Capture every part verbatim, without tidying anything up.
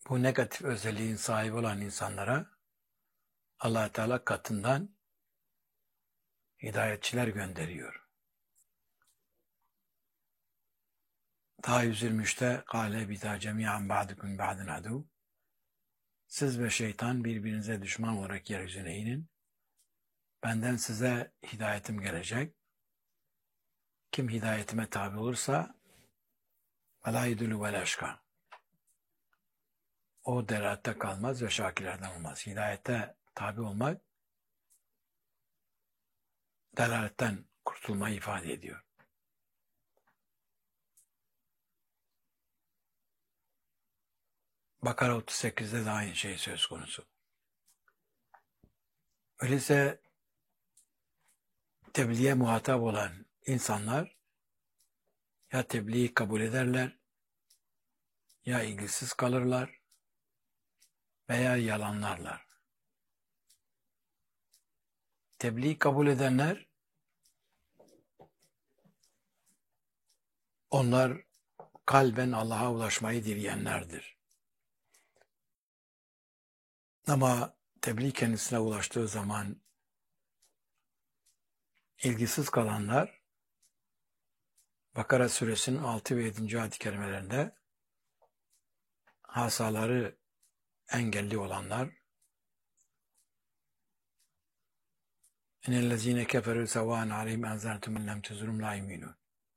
bu negatif özelliğin sahibi olan insanlara Allah Teala katından hidayetçiler gönderiyor. Ta yüz yirmi üçte kâle bidâ cemî'an ba'dukum ba'din adû. Siz ve şeytan birbirinize düşman olarak yeryüzüne inin. Benden size hidayetim gelecek. Kim hidayetime tabi olursa وَلَا يُدُلُ وَلَا اَشْقَى. O delalatte kalmaz ve şakirlerden olmaz. Hidayete tabi olmak delaletten kurtulmayı ifade ediyor. Bakara otuz sekizde de aynı şey söz konusu. Öyleyse tebliğe muhatap olan insanlar ya tebliği kabul ederler, ya ilgisiz kalırlar veya yalanlarlar. Tebliği kabul edenler, onlar kalben Allah'a ulaşmayı dileyenlerdir. Ama tebliğ kendisine ulaştığı zaman ilgisiz kalanlar, Bakara suresinin altı ve yedinci ayet-i kerimelerinde hasaları engelli olanlar, اِنَّ كَفَرُوا سَوَاءٌ عَلَيْهِمْ اَنْذَرْتُمْ اِنْ لَمْ تُنْذِرْهُمْ لَا يُؤْمِنُونَ.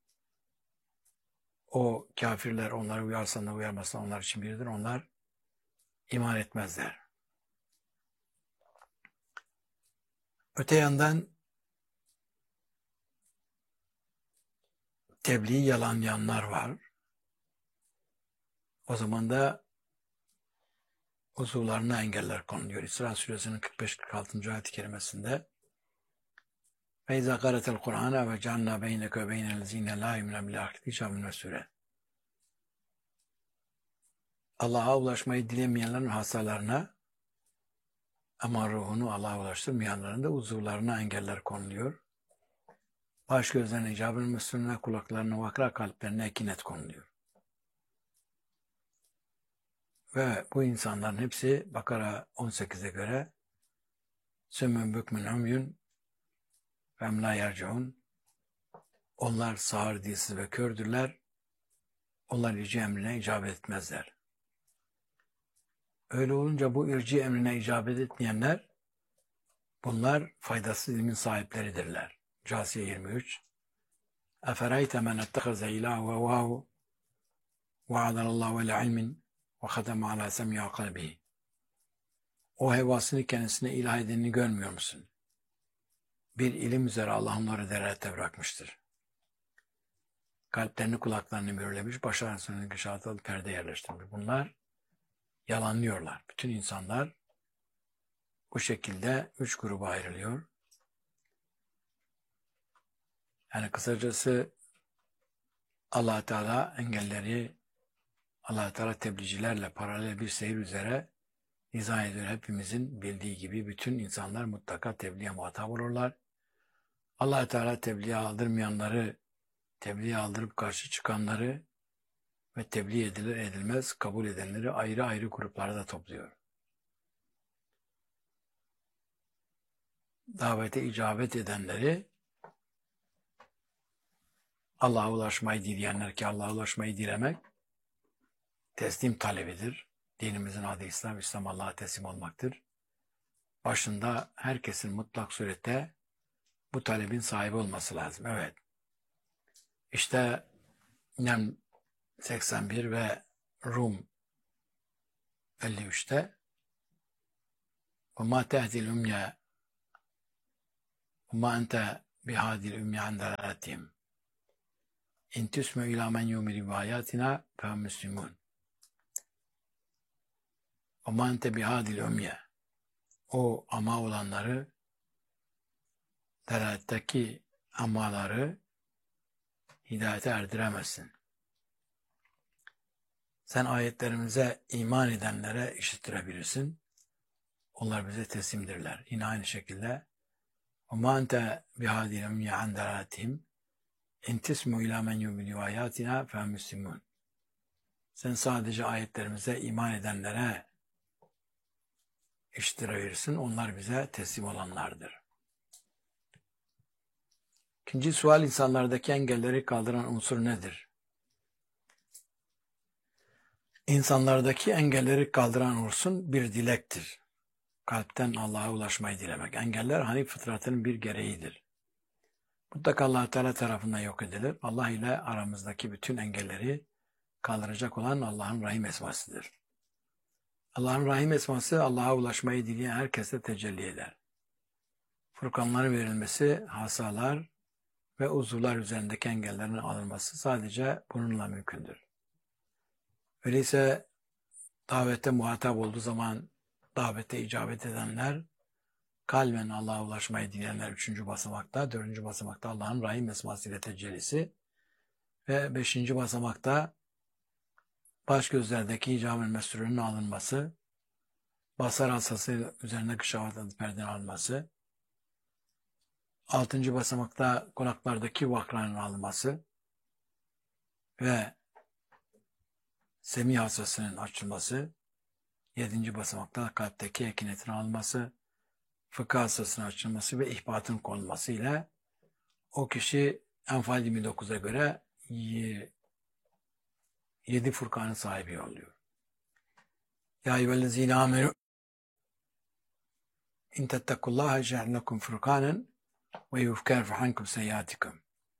O kafirler onları uyarsan da uyarmasan onlar için biridir. Onlar iman etmezler. Öte yandan tebliği yalanlayanlar var. O zaman da uzuvlarına engeller konuluyor. İsra suresinin kırk beş kırk altıncı ayet-i kerimesinde فَاِذَا قَرَتَ الْقُرْآنَ وَجَعَلْنَا بَيْنَكَ وَبَيْنَ الَّذ۪ينَ لَا يُؤْمِنُونَ بِالْآخِرَةِ حِجَابًا وَسُورًا. Allah'a ulaşmayı dilemeyenlerin hastalarına ama ruhunu Allah'a ulaştırmayanların da uzuvlarına engeller konuluyor. Baş gözlerine, icabının üstüne, kulaklarına, vakra kalplerine ekinet konuluyor. Ve bu insanların hepsi Bakara on sekize göre sümmün bükmün umyun ve emlâ yerciun. Onlar sağır, dilsiz ve kördürler. Onlar irci emrine icabet etmezler. Öyle olunca bu irci emrine icabet etmeyenler, bunlar faydasız ilmin sahipleridirler. Câsiye yirmi üç. اَفَرَيْتَ مَنْ اَتَّخَذَ اِلٰهُ وَوَاهُ وَعَدَلَ اللّٰهُ وَلَا عِلْمٍ وَخَدَمَ عَلَى سَمْيَا قَلْبِهِ. O hevasını kendisine ilah edenini görmüyor musun? Bir ilim üzere Allah onları deralete bırakmıştır. Kalplerini, kulaklarını mühürlemiş, başarısını gışatalı perde yerleştirmiş. Bunlar yalanlıyorlar. Bütün insanlar bu şekilde üç gruba ayrılıyor. Yani kısacası Allah Teala engelleri, Allah Teala tebliğcilerle paralel bir seyir üzere izah ediyor. Hepimizin bildiği gibi bütün insanlar mutlaka tebliğe muhatap olurlar. Allah Teala tebliğe aldırmayanları, tebliğe aldırıp karşı çıkanları ve tebliğ edilir edilmez kabul edenleri ayrı ayrı gruplarda topluyor. Davete icabet edenleri, Allah'a ulaşmayı dileyenler, ki Allah'a ulaşmayı dilemek teslim talebidir. Dinimizin adı İslam, İslam Allah'a teslim olmaktır. Başında herkesin mutlak surette bu talebin sahibi olması lazım. Evet. İşte Nem seksen bir ve Rum elli üçte وَمَا تَهْدِي الْاُمْيَا وَمَا أَنْتَ بِهَادِي الْاُمْيَا عَنْ دَلَالَتِهِمْ اِنْ تُسْمَ اِلَى مَنْ يُؤْمِنُ بِآيَاتِنَا فَهُمْ مُسْلِمُونَ. وَمَا أَنْتَ بِهَادِي الْاُمْيَا. O ama olanları, delaletteki amaları hidayete erdiremezsin. Sen ayetlerimize iman edenlere işittirebilirsin. Onlar bize teslimdirler. Yine aynı şekilde وَمَا أَنْتَ بِهَادِي الْاُمْيَا عَنْ دَلَالَتِهِمْ اِنْ تِسْمُ اِلَى مَنْ يُؤْمِنُ بِآيَاتِنَا فَهُمْ مُسْلِمُونَ. Sen sadece ayetlerimize iman edenlere iştira verirsin. Onlar bize teslim olanlardır. İkinci sual, insanlardaki engelleri kaldıran unsur nedir? İnsanlardaki engelleri kaldıran unsur bir dilektir. Kalpten Allah'a ulaşmayı dilemek. Engeller hani fıtratının bir gereğidir. Mutlaka Allah Teala tarafından yok edilir. Allah ile aramızdaki bütün engelleri kaldıracak olan Allah'ın Rahim esmasıdır. Allah'ın Rahim esması Allah'a ulaşmayı dileyen herkese tecelli eder. Furkanların verilmesi, hasalar ve uzuvlar üzerindeki engellerin alınması sadece bununla mümkündür. Öyleyse davete muhatap olduğu zaman davete icabet edenler, kalben Allah'a ulaşmayı dileyenler üçüncü basamakta, dördüncü basamakta Allah'ın Rahim esması ile tecellisi ve beşinci basamakta baş gözlerdeki icab-ı mesrurunun alınması, basar hasası üzerine kışavat perdenin alınması, altıncı basamakta kulaklardaki vakranın alınması ve semih hasasının açılması, yedinci basamakta kalpteki ekinetin alınması, fıkıh hasasının açılması ve ihbatın konulması ile o kişi Enfal yirmi dokuza göre yedi Furkan'ın sahibi oluyor. Ya eyyühellezine amenu in tettekullaha yec'al lekum furkanen ve yufkir ankum seyyiatikum.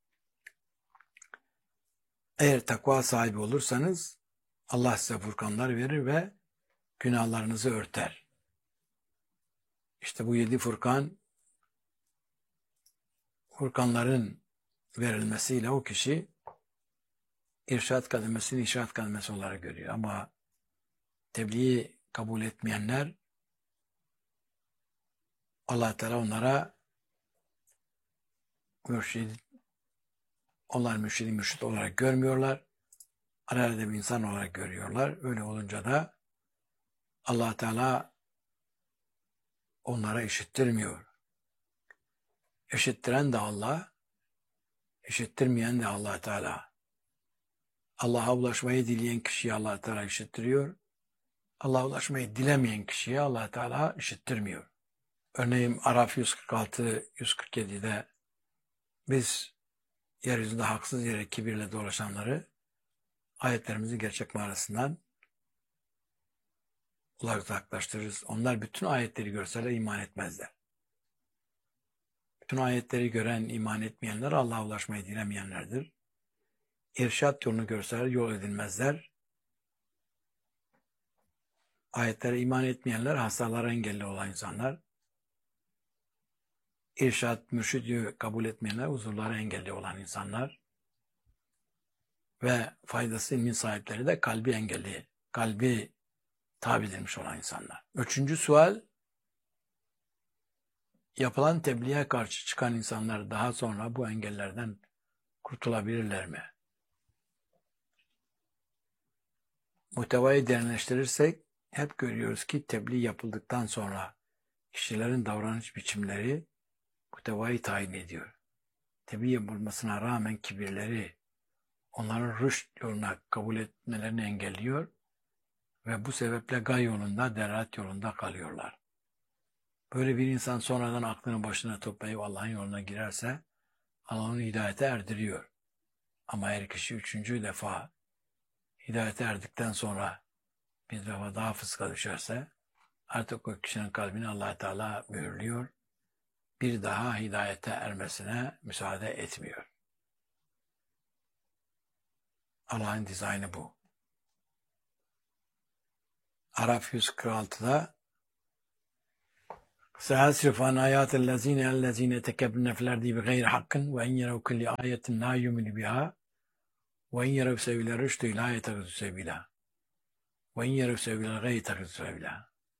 Eğer takva sahibi olursanız Allah size furkanlar verir ve günahlarınızı örter. İşte bu yedi furkan, furkanların verilmesiyle o kişi irşad kademesini irşad kademesi olarak görüyor. Ama tebliği kabul etmeyenler, Allah Teala onlara mürşid, onlar mürşidi mürşid olarak görmüyorlar. Arada bir insan olarak görüyorlar. Öyle olunca da Allah Teala onlara işittirmiyor. İşittiren de Allah, işittirmeyen de Allah Teala. Allah'a ulaşmayı dileyen kişiye Allah Teala işittiriyor. Allah'a ulaşmayı dilemeyen kişiye Allah Teala işittirmiyor. Örneğin Araf yüz kırk altı yüz kırk yedi'de biz yeryüzünde haksız yere kibirle dolaşanları ayetlerimizin gerçek manasından uzaklaştırırız. Onlar bütün ayetleri görseler iman etmezler. Bütün ayetleri gören, iman etmeyenler Allah'a ulaşmayı dilemeyenlerdir. İrşad yolunu görseler yol edilmezler. Ayetlere iman etmeyenler hastalara engelli olan insanlar. İrşad, mürşidi kabul etmeyenler huzurlara engelli olan insanlar. Ve faydası ilmin sahipleri de kalbi engelli, kalbi tabi edilmiş olan insanlar. Üçüncü sual, yapılan tebliğe karşı çıkan insanlar daha sonra bu engellerden kurtulabilirler mi? Muhtevayı derinleştirirsek hep görüyoruz ki tebliğ yapıldıktan sonra kişilerin davranış biçimleri muhtevayı tayin ediyor. Tebliğ yapılmasına rağmen kibirleri onların rüşt yoluna kabul etmelerini engelliyor ve bu sebeple gay yolunda, delalet yolunda kalıyorlar. Böyle bir insan sonradan aklını başına toplayıp Allah'ın yoluna girerse Allah onu hidayete erdiriyor. Ama her kişi üçüncü defa hidayete erdikten sonra bir defa daha fıska düşerse artık o kişinin kalbini Allah Teala mühürlüyor. Bir daha hidayete ermesine müsaade etmiyor. Allah'ın dizaynı bu. Araf yüz kırk altı'da سَيَسْرِفْ عَنْ آيَاتِ الَّذ۪ينَ اَلَّذ۪ينَ تَكَبْرُونَ فِي الْأَرْضِ بِغَيْرِ حَقٍّ وَاِنْ يَرَوْا كُلَّ آيَةٍ لَا يُؤْمِنُوا بِهَا وَاِنْ يَرَوْا سَبِيلَ الرُّشْدِ لَا يَتَّخِذُوا سَبِيلًا وَاِنْ يَرَوْا سَبِيلَ الْغَيِّ يَتَّخِذُوا سَبِيلًا.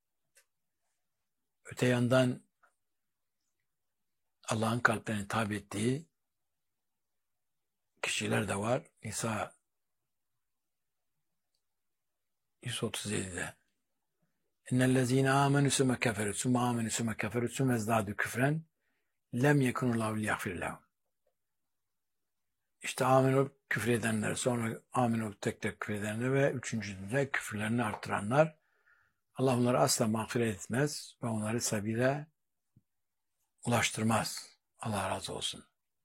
Öte yandan Allah'ın kalplerini tabi ettiği kişiler de var. Nisa yüz otuz yedi'de İnnellezîne âmenü sümme keferü sümme âmenü sümme keferü sümme ezdâdü küfren lem yekunullahu liyagfir lehum. İşte amenü küfredenler, sonra amin olup tek tek küfredenler ve üçüncüde küfürlerini arttıranlar, Allah onları asla mağfiret etmez ve onları sabile ulaştırmaz. Allah razı olsun.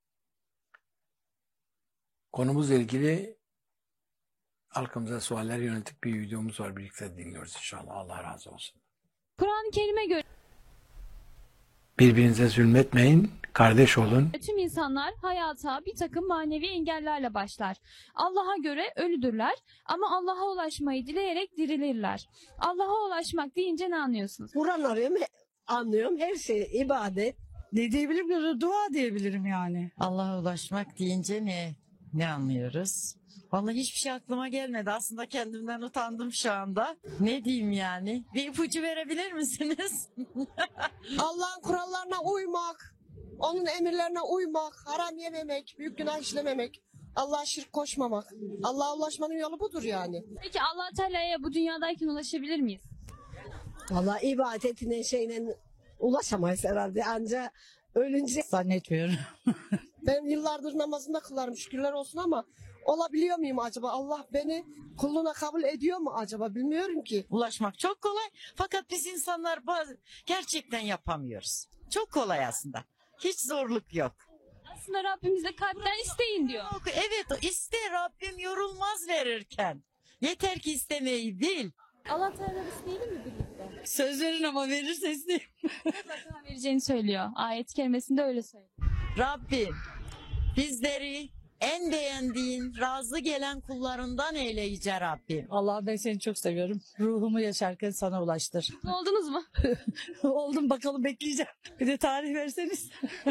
Konumuzla ilgili halkımıza sualler yönelik bir videomuz var. Birlikte dinliyoruz inşallah. Allah razı olsun. Kur'an-ı Kerim'e göre Birbirinize zulmetmeyin, kardeş olun. tüm insanlar hayata bir takım manevi engellerle başlar. Allah'a göre ölüdürler ama Allah'a ulaşmayı dileyerek dirilirler. Allah'a ulaşmak deyince ne anlıyorsunuz? Kur'an arıyorum, he- anlıyorum. Her şey ibadet. Ne diyebilirim ki? Dua diyebilirim yani. Allah'a ulaşmak deyince ne ne anlıyoruz? Vallahi hiçbir şey aklıma gelmedi. Aslında kendimden utandım şu anda. Ne diyeyim yani? Bir ipucu verebilir misiniz? Allah'ın kurallarına uymak, onun emirlerine uymak, haram yememek, büyük günah işlememek, Allah'a şirk koşmamak. Allah'a ulaşmanın yolu budur yani. Peki Allah Teala'ya bu dünyadayken ulaşabilir miyiz? Vallahi ibadetine şeyle ulaşamayız herhalde. Anca ölünce Zannetmiyorum. ben yıllardır namazında kılarım şükürler olsun ama olabiliyor muyum acaba? Allah beni kulluğuna kabul ediyor mu acaba? Bilmiyorum ki. Ulaşmak çok kolay. Fakat biz insanlar bazı gerçekten yapamıyoruz. Çok kolay aslında. Hiç zorluk yok. Aslında Rabbimiz de kalpten isteyin diyor. Yok, evet iste Rabbim yorulmaz verirken. Yeter ki istemeyi bil. Allah Teala isteyelim mi birlikte? Söz verin ama verirse isteyeyim. Mutlaka vereceğini söylüyor. Ayet-i kerimesinde öyle söylüyor. Rabbim bizleri en beğendiğin, razı gelen kullarından eyle yüce Rabbim. Allah ben seni çok seviyorum. Ruhumu yaşarken sana ulaştır. Ne oldunuz mu? Oldum bakalım bekleyeceğim. Bir de tarih verseniz.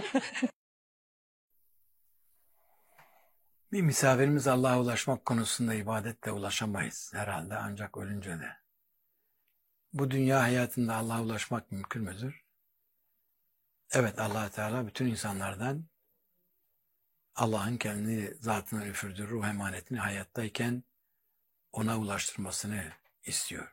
Bir misafirimiz Allah'a ulaşmak konusunda ibadetle ulaşamayız herhalde ancak ölünce de. Bu dünya hayatında Allah'a ulaşmak mümkün müdür? Evet, Allah Teala bütün insanlardan Allah'ın kendi zatına üfürdüğü ruh emanetini hayattayken ona ulaştırmasını istiyor.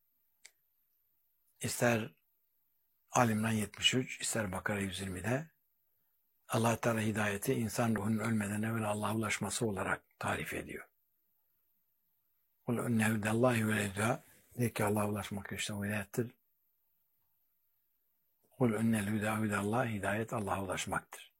İster Al-İmran yetmiş üç, ister Bakara yüz yirmide Allah Teala hidayeti insan ruhunun ölmeden evvel Allah'a ulaşması olarak tarif ediyor. Kul enne hudallahi vel huda, de ki Allah'a ulaşmak işte o hidayettir. Kul ennel huda hudallah, hidayet Allah'a ulaşmaktır.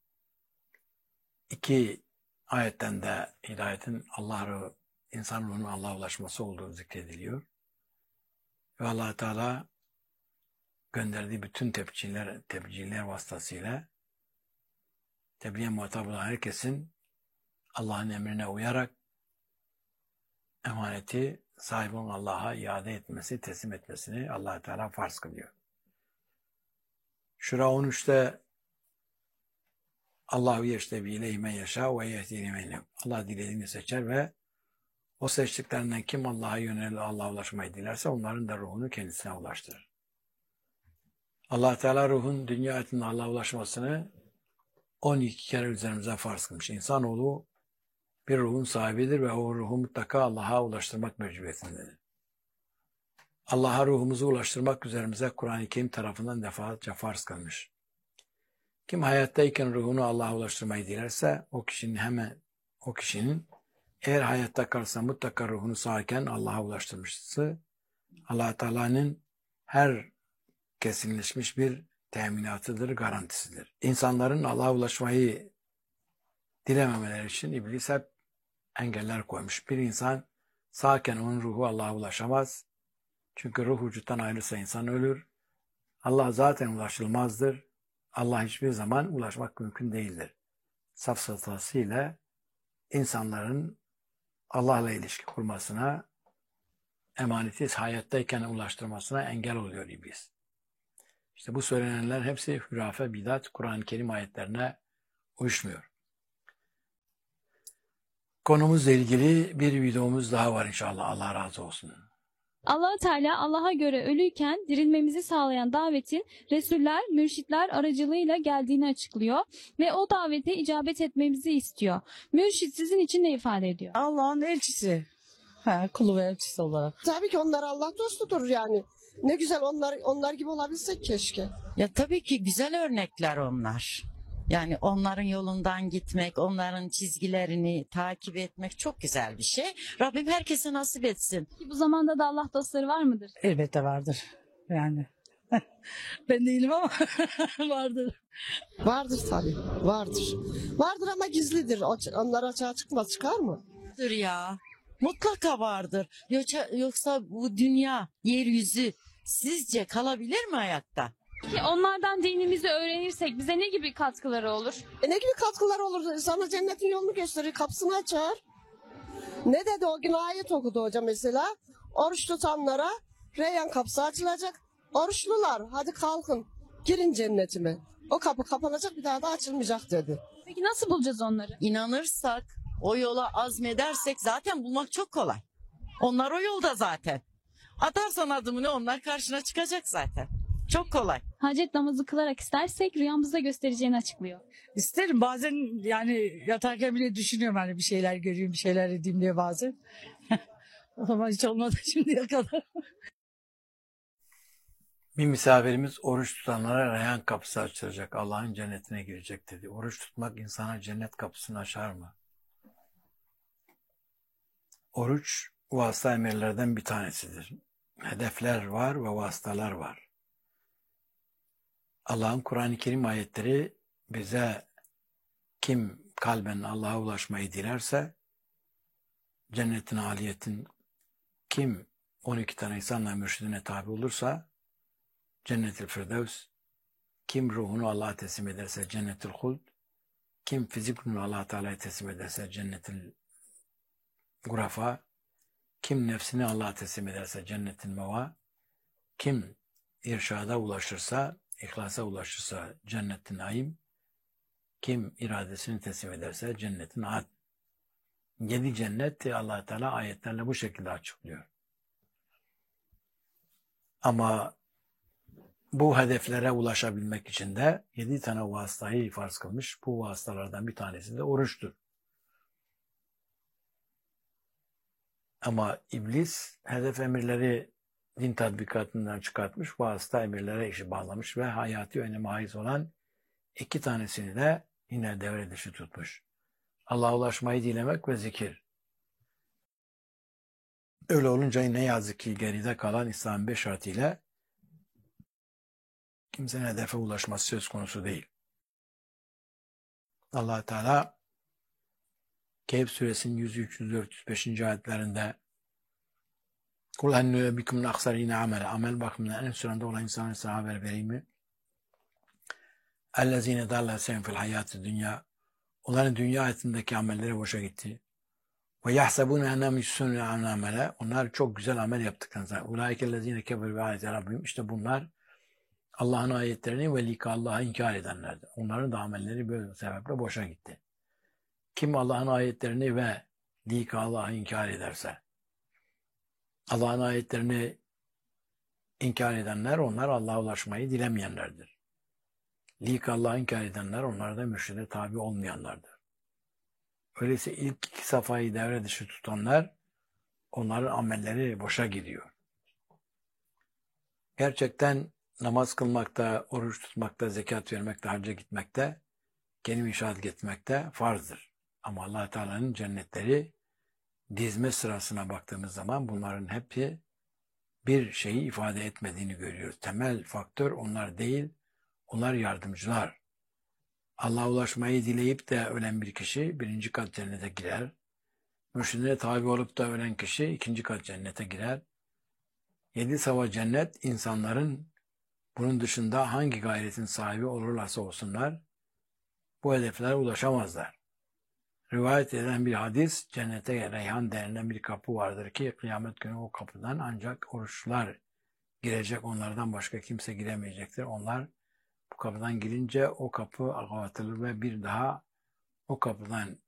İki ayetten de hidayetin Allah ruhu, insan ruhunun Allah'a ulaşması olduğu zikrediliyor. Ve Allah Teala gönderdiği bütün tebciler, tebciler vasıtasıyla tebliğe muhatap olan herkesin Allah'ın emrine uyarak emaneti sahibi olan Allah'a iade etmesi, teslim etmesini Allah Teala farz kılıyor. Şura on üçte Allahu yeştebi ileyhi men yaşa ve yehdî men yeb. Allah dilediğini seçer ve o seçtiklerinden kim Allah'a yönelir, Allah'a ulaşmayı dilerse onların da ruhunu kendisine ulaştırır. Allah Teala ruhun dünya hayatında Allah'a ulaşmasını on iki kere üzerimize farz kılmış. İnsanoğlu bir ruhun sahibidir ve o ruhu mutlaka Allah'a ulaştırmak mecburiyetindedir. Allah'a ruhumuzu ulaştırmak üzerimize Kur'an-ı Kerim tarafından defaatçe farz kılmış. Kim hayattayken ruhunu Allah'a ulaştırmayı dilerse o kişinin hemen o kişinin eğer hayatta kalsa mutlaka ruhunu sağken Allah'a ulaştırmışsa Allah Teala'nın her kesinleşmiş bir teminatıdır, garantisidir. İnsanların Allah'a ulaşmayı dilememeleri için iblis hep engeller koymuş. Bir insan sağken onun ruhu Allah'a ulaşamaz. Çünkü ruh vücuttan ayrılırsa insan ölür. Allah zaten ulaşılmazdır. Allah hiçbir zaman ulaşmak mümkün değildir. Safsatasıyla insanların Allah'la ilişki kurmasına, emaneti hayattayken ulaştırmasına engel oluyor iblis. İşte bu söylenenler hepsi hürafe, bidat, Kur'an-ı Kerim ayetlerine uyuşmuyor. Konumuzla ilgili bir videomuz daha var inşallah. Allah razı olsun. Allah Teala Allah'a göre ölüyken dirilmemizi sağlayan davetin Resuller, mürşitler aracılığıyla geldiğini açıklıyor ve o davete icabet etmemizi istiyor. Mürşit sizin için ne ifade ediyor? Allah'ın elçisi. Ha, kulu ve elçisi olarak. Tabii ki onlar Allah dostudur yani. Ne güzel onlar onlar gibi olabilsek keşke. Ya tabii ki güzel örnekler onlar. Yani onların yolundan gitmek, onların çizgilerini takip etmek çok güzel bir şey. Rabbim herkese nasip etsin. Ki bu zamanda da Allah dostları var mıdır? Elbette vardır. Yani ben değilim ama vardır. Vardır tabii. Vardır. Vardır ama gizlidir. O- Onlar açığa çıkmaz. Çıkar mı? Vardır ya. Mutlaka vardır. Yoksa, yoksa bu dünya, yeryüzü sizce kalabilir mi ayakta? Peki onlardan dinimizi öğrenirsek bize ne gibi katkıları olur? E ne gibi katkılar olur? Sana cennetin yolunu gösterir. Kapısını açar. Ne dedi o gün ayet okudu hoca mesela? Oruç tutanlara Reyyan kapısı açılacak. Oruçlular hadi kalkın. Girin cennetime. O kapı kapanacak bir daha da açılmayacak dedi. Peki nasıl bulacağız onları? İnanırsak, o yola azmedersek zaten bulmak çok kolay. Onlar o yolda zaten. Atarsan adımını onlar karşına çıkacak zaten. Çok kolay. Hacet namazı kılarak istersek rüyamızda göstereceğini açıklıyor. İsterim bazen yani yatarken bile düşünüyorum hani bir şeyler göreyim, bir şeyler edeyim diye bazen. Ama hiç olmadı şimdiye kadar. Bir misafirimiz oruç tutanlara Reyhan kapısı açılacak, Allah'ın cennetine girecek dedi. Oruç tutmak insana cennet kapısını açar mı? Oruç vasıta emirlerden bir tanesidir. Hedefler var ve vasıtalar var. Allah'ın Kur'an-ı Kerim ayetleri bize kim kalben Allah'a ulaşmayı dilerse cennetin aliyetin kim on iki tane insanla mürşidine tabi olursa Cennet-i Firdevs, kim ruhunu Allah'a teslim ederse Cennet-ül Huld, kim fizikunu Allah Teala'ya teslim ederse Cennet-ül Gurafa, kim nefsini Allah'a teslim ederse Cennet-ül Meva, kim irşada ulaşırsa, ihlasa ulaşırsa Cennet-ül Naim, kim iradesini teslim ederse Cennet-ül Ad. Yedi cennet Allah Teala ayetlerle bu şekilde açıklıyor. Ama bu hedeflere ulaşabilmek için de yedi tane vasıtayı farz kılmış. Bu vasıtalardan bir tanesi de oruçtur. Ama iblis hedef emirleri din tatbikatından çıkartmış, vasıta emirlere işi bağlamış ve hayati öneme haiz olan iki tanesini de yine devre dışı tutmuş. Allah'a ulaşmayı dilemek ve zikir. Öyle olunca ne yazık ki geride kalan İslam beş şartıyla kimsenin hedefe ulaşması söz konusu değil. Allah Teala Kehf suresinin yüz üç, yüz dört, yüz beş. ayetlerinde Kul hennü bikum aksarine amel. Amel bakımından en sonunda olan insanlara size haber vereyim mi? Ellezine dalla sen fil hayatı dünya. Onların dünya hayatındaki amelleri boşa gitti. Ve yahsebune ennem yusunne amele. Onlar çok güzel amel yaptıklarını zannediyor. Ulaikellezine kefer ve ayet Rabbim. İşte bunlar Allah'ın ayetlerini ve lika Allah'a inkar edenlerdi. Onların da amelleri böyle sebeple boşa gitti. Kim Allah'ın ayetlerini ve lika Allah'a inkar ederse, Allah'ın ayetlerini inkar edenler, onlar Allah'a ulaşmayı dilemeyenlerdir. Lika Allah'a inkar edenler, onlar da mürşide tabi olmayanlardır. Öyleyse ilk iki safhayı devre dışı tutanlar, onların amelleri boşa gidiyor. Gerçekten namaz kılmakta, oruç tutmakta, zekat vermekte, hacca gitmekte, kelime-i şehadet etmekte farzdır. Ama Allah Teala'nın cennetleri dizme sırasına baktığımız zaman bunların hepsi bir şeyi ifade etmediğini görüyoruz. Temel faktör onlar değil, onlar yardımcılar. Allah'a ulaşmayı dileyip de ölen bir kişi birinci kat cennete girer. Mürşidine tabi olup da ölen kişi ikinci kat cennete girer. Yedi sava cennet insanların bunun dışında hangi gayretin sahibi olurlarsa olsunlar bu hedeflere ulaşamazlar. Rivayet edilen bir hadis, cennete Reyhan denilen bir kapı vardır ki kıyamet günü o kapıdan ancak oruçlular girecek, onlardan başka kimse giremeyecektir. Onlar bu kapıdan girince o kapı kapatılır ve bir daha o kapıdan